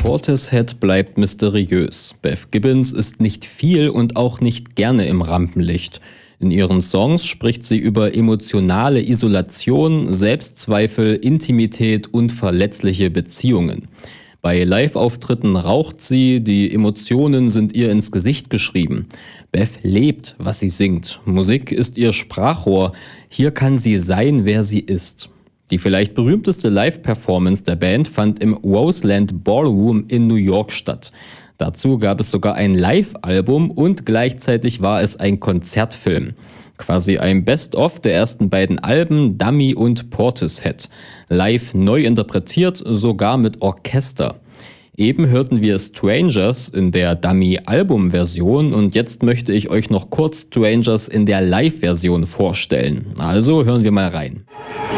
Portishead bleibt mysteriös. Beth Gibbons ist nicht viel und auch nicht gerne im Rampenlicht. In ihren Songs spricht sie über emotionale Isolation, Selbstzweifel, Intimität und verletzliche Beziehungen. Bei Live-Auftritten raucht sie, die Emotionen sind ihr ins Gesicht geschrieben. Beth lebt, was sie singt. Musik ist ihr Sprachrohr. Hier kann sie sein, wer sie ist. Die vielleicht berühmteste Live-Performance der Band fand im Roseland Ballroom in New York statt. Dazu gab es sogar ein Live-Album und gleichzeitig war es ein Konzertfilm. Quasi ein Best-of der ersten beiden Alben, Dummy und Portishead. Live neu interpretiert, sogar mit Orchester. Eben hörten wir Strangers in der Dummy-Album-Version und jetzt möchte ich euch noch kurz Strangers in der Live-Version vorstellen. Also hören wir mal rein.